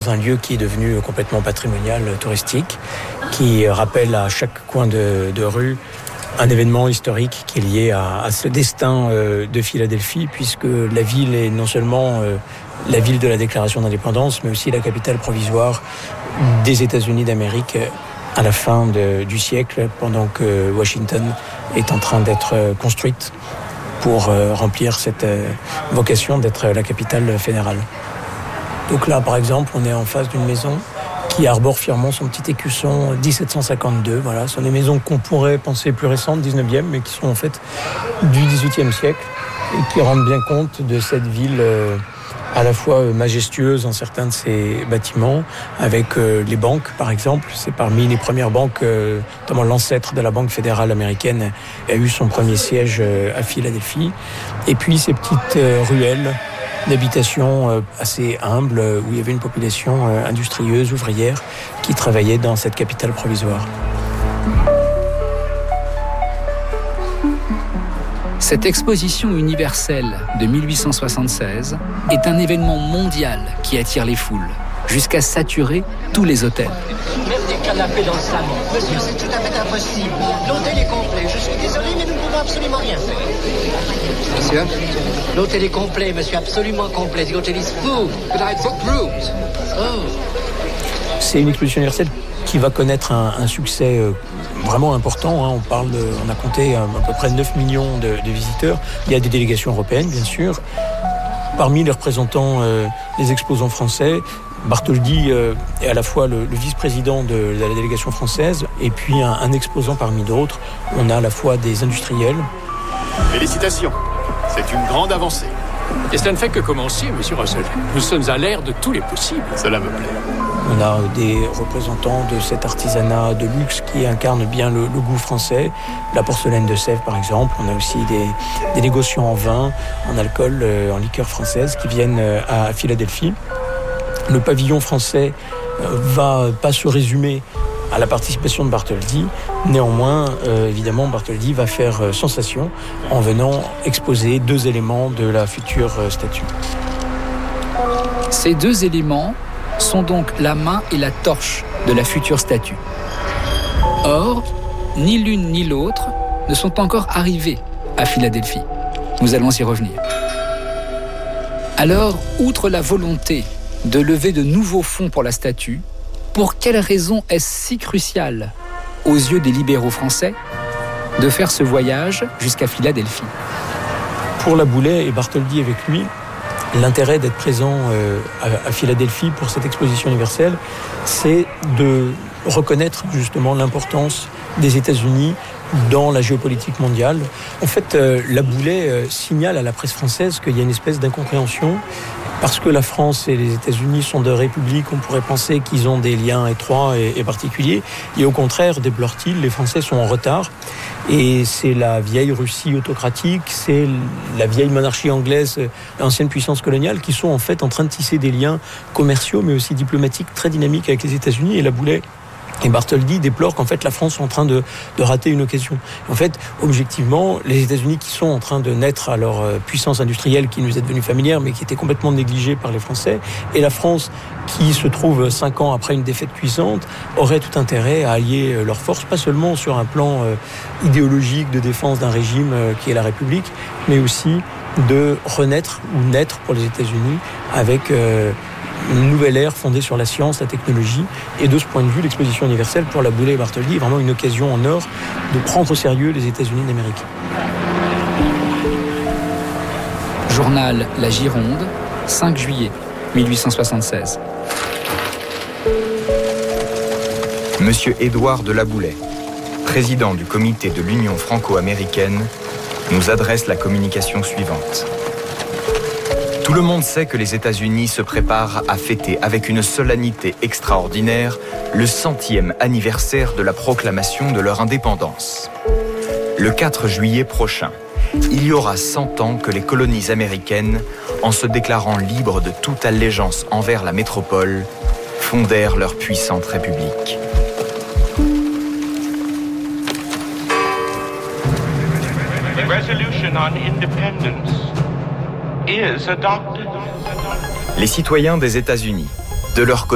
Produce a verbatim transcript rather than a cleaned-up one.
dans un lieu qui est devenu complètement patrimonial, touristique, qui rappelle à chaque coin de, de rue un événement historique qui est lié à, à ce destin euh, de Philadelphie, puisque la ville est non seulement euh, la ville de la Déclaration d'indépendance, mais aussi la capitale provisoire des États-Unis d'Amérique à la fin de, du siècle, pendant que Washington est en train d'être construite pour euh, remplir cette euh, vocation d'être la capitale fédérale. Donc là, par exemple, on est en face d'une maison qui arbore fièrement son petit écusson dix-sept cent cinquante-deux. Voilà, ce sont des maisons qu'on pourrait penser plus récentes, dix-neuvième, mais qui sont en fait du dix-huitième siècle et qui rendent bien compte de cette ville euh, à la fois majestueuse en certains de ses bâtiments, avec euh, les banques par exemple. C'est parmi les premières banques, euh, notamment l'ancêtre de la Banque fédérale américaine a eu son premier siège euh, à Philadelphie. Et puis ces petites euh, ruelles d'habitation assez humble où il y avait une population industrieuse, ouvrière, qui travaillait dans cette capitale provisoire. Cette exposition universelle de mille huit cent soixante-seize est un événement mondial qui attire les foules, jusqu'à saturer tous les hôtels. Même des canapés dans le salon. Monsieur, c'est tout à fait impossible. L'hôtel est complet. Je suis désolé, mais nous ne pouvons absolument rien faire. Monsieur, l'hôtel est complet, monsieur, absolument complet. The hotel is full. But I booked rooms. Oh. C'est une exposition universelle qui va connaître un, un succès euh, vraiment important. Hein. On parle de, on a compté à, à peu près neuf millions de, de visiteurs. Il y a des délégations européennes, bien sûr. Parmi les représentants, euh, les exposants français, Bartholdi euh, est à la fois le, le vice-président de, de la délégation française et puis un, un exposant parmi d'autres. On a à la fois des industriels. Félicitations, c'est une grande avancée. Et cela ne fait que commencer, monsieur Russell. Nous sommes à l'ère de tous les possibles. Cela me plaît. On a des représentants de cet artisanat de luxe qui incarne bien le, le goût français. La porcelaine de Sèvres, par exemple. On a aussi des, des négociants en vin, en alcool, euh, en liqueur française qui viennent euh, à Philadelphie. Le pavillon français euh, va pas se résumer à la participation de Bartholdi. Néanmoins, euh, évidemment, Bartholdi va faire euh, sensation en venant exposer deux éléments de la future euh, statue. Ces deux éléments sont donc la main et la torche de la future statue. Or, ni l'une ni l'autre ne sont encore arrivés à Philadelphie. Nous allons y revenir. Alors, outre la volonté de lever de nouveaux fonds pour la statue, pour quelle raison est-ce si crucial, aux yeux des libéraux français, de faire ce voyage jusqu'à Philadelphie? Pour La Boulay et Bartholdi avec lui, l'intérêt d'être présent euh, à, à Philadelphie pour cette exposition universelle, c'est de reconnaître justement l'importance des États-Unis dans la géopolitique mondiale. En fait, euh, La Boulay euh, signale à la presse française qu'il y a une espèce d'incompréhension. Parce que la France et les États-Unis sont deux républiques, on pourrait penser qu'ils ont des liens étroits et, et particuliers. Et au contraire, déplore-t-il, les Français sont en retard. Et c'est la vieille Russie autocratique, c'est la vieille monarchie anglaise, l'ancienne puissance coloniale, qui sont en fait en train de tisser des liens commerciaux, mais aussi diplomatiques très dynamiques avec les États-Unis. Et La Boulay et Bartholdi déplorent qu'en fait la France est en train de, de rater une occasion. En fait, objectivement, les États-Unis qui sont en train de naître à leur puissance industrielle qui nous est devenue familière, mais qui était complètement négligée par les Français, et la France qui se trouve cinq ans après une défaite cuisante, aurait tout intérêt à allier leurs forces, pas seulement sur un plan euh, idéologique de défense d'un régime euh, qui est la République, mais aussi de renaître ou naître pour les États-Unis avec euh, une nouvelle ère fondée sur la science, la technologie. Et de ce point de vue, l'exposition universelle pour La Boulay et Bartholdi est vraiment une occasion en or de prendre au sérieux les États-Unis d'Amérique. Journal La Gironde, cinq juillet mille huit cent soixante-seize. Monsieur Édouard de La Boulay, président du comité de l'Union franco-américaine, nous adresse la communication suivante. Tout le monde sait que les États-Unis se préparent à fêter avec une solennité extraordinaire le centième anniversaire de la proclamation de leur indépendance. Le quatre juillet prochain, il y aura cent ans que les colonies américaines, en se déclarant libres de toute allégeance envers la métropole, fondèrent leur puissante république. The resolution on independence is adopted. Les citoyens des États-Unis, de leur côté,